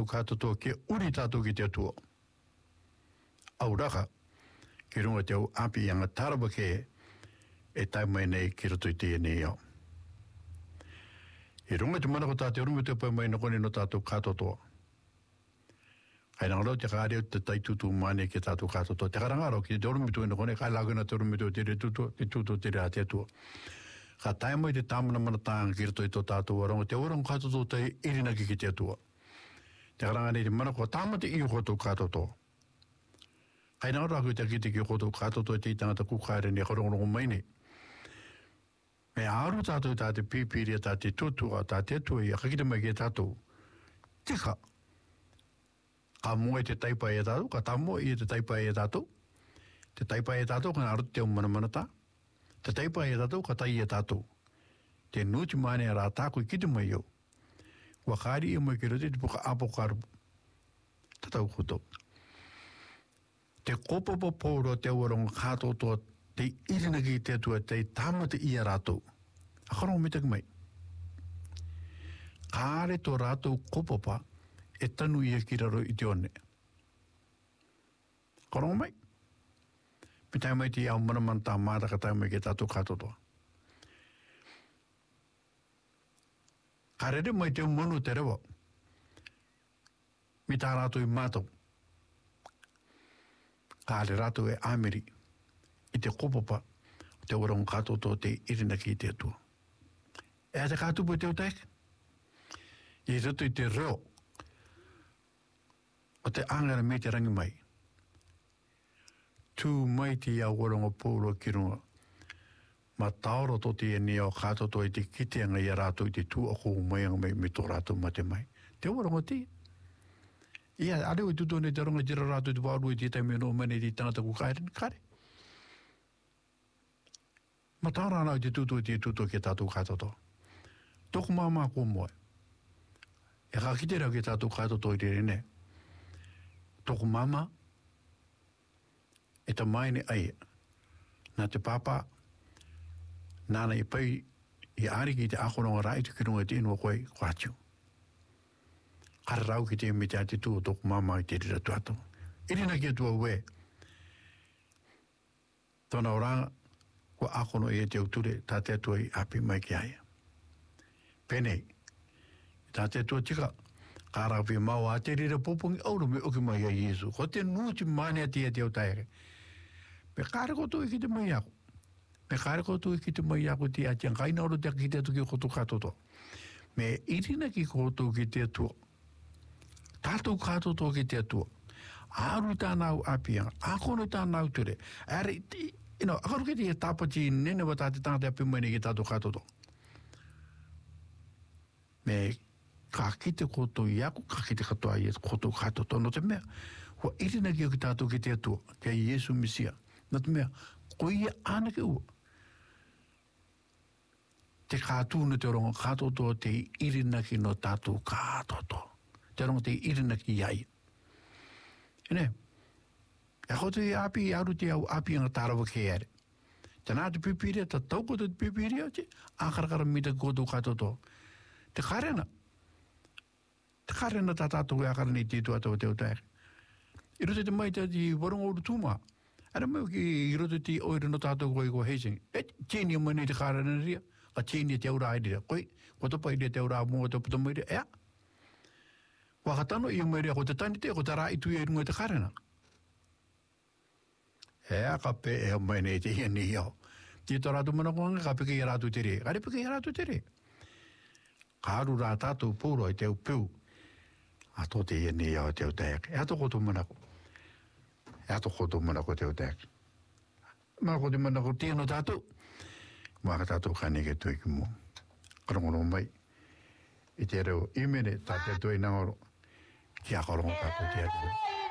katoto ke uri tātou ki te atua. Au raka, ki runga te au api anga taraba ke e tai mai nei ki roto i te nei au. I runga te manako tātou runga te pai mai na kone no tātou katotoa. Kai nangaro te kāre o te taitutu mane ki tātou katotoa. Te karangaro ki te orumitu ina kone, kai lagana te orumitu te tutu te rea te atua. Ka tai mai te tāmana mana tāanga ki roto i tō tātou aronga, te orango katotoa te irinaki ki te atua. Te karangane te manako tāma te iyo koto katotoa. Kai nangaro aku te kite ki koto katotoa te itangata kukaere ne korongo mai nei. Me aru tātou tā te pīpiri tā te tutua, tā te atua i a kakita mai ki tātou. Tika. Ka mua te taipa e tātou, ka tamo i te taipa e tātou. Te taipa e tātou, ka aru te mana tā. Te taipa e tātou, ka tai e tātou. Te nuti mane a rā tāku i kite mai au. Wa kāri i mai ki rote, te puka apo karu. Tatau kuto. Te kopopo pōro te waronga kātotoa, te irina ki te atua, te tamata i a rātou. Akarongo me taki mai. Kāre tō rātou kopopa, e tanu i a kiraro i te one. Akarongo mai. Pitai mai te au manaman tā mātaka tai mai ki tātou kātotoa. Karere mai te monu te rewa. Mi tā rātou i mātou. Kāre rātou e āmeri. I te kopapa, te warong katoto te irina ki te atua. E a te kātupu te utek? I roto i te reo. O te angara me te rangi mai. Tū mai te ia waronga pōro ki runga. Ma taoro to te e nea o katoto i te kiteanga i a rātou i te tū ako mai anga mai me tō rātou mate mai. Te waronga te. Ia, areo i tuto ne te ronga jira rātou i te wāru i te taimea no mane i te tangata ku kāren, kāre. Ma tāra i te tuto ki tātou katoto. Tōku māma ko moe. E kakitera ki tātou katoto i te rene. Tōku māma, e ta maine ai. Nā te pāpā, nāna i pai i āriki i te akoronga rai tu ki runga te inua koe kōatiu. Kara rau ki te me te ati tū o tōku māma i te rira tuato. Irina ki atua ue. Tōna oranga, ko akono e te uture, tā te atua i api mai ki aia. Penei, tā te atua tika, kārawi mau a te rira popongi auro me oki mai a Iesu. Ko te nuti mane a te au taere. Me kāre koto i ki te mai ako. Me kāre koto i ki te mai ako te ati angaina oro te ki te atu ki koto katoto. Me irina ki koto ki te atua. Tātou katoto ki te atua. Aru tānau apianga, akono tānau ture. Are, akaru ki te tāpati nene wa tāte tāte api mai ki tātou katoto. Me ka kite koto i aku, ka kite katoa i koto katoto. No te mea, hua irina ki o ki tātou ki te atua, ki a Iesu Misia. No te mea, ko ia ana ki ua. Te kātūna te rongo katoto te irina ki no tātou katoto. Te rongo te irina ki iai. Ine, e koto i api, aru te au api anga tārawa ke ere. Te nā te pipiria, ta tau koto te pipiria, te ākarakara mita koto katoto. Te karena. Te karena tā tātou e akarani te tuatau te utaere. I rote te mai te warongo uru tūma. Ara mai ki i rote te oire no tātou koe ko heising. E tēni o mani te karena ria. Ka tēni te aura aire. Koe, ko topa i te aura mua te puta mai ria. Ea. Wakatano i o mai ria ko te tani te, ko te rā i tui e runga te karena. Ea ka pe e o mai nei te ia ni iau. Te to rātu mana koanga ka peke i rātu te re. Kare peke i rātu te re. Ka aru rā tātou pōro i te upeu. A tō te ia ni iau te o teak. E ato koto mana ko. E ato koto mana ko te o teak. Mana ko te mana ko tēno tātou. Mua ka tātou kane ke tui ki mua. Karongono mai. I te reo imene tātou tui nangoro. Ki a karongo tātou te atu.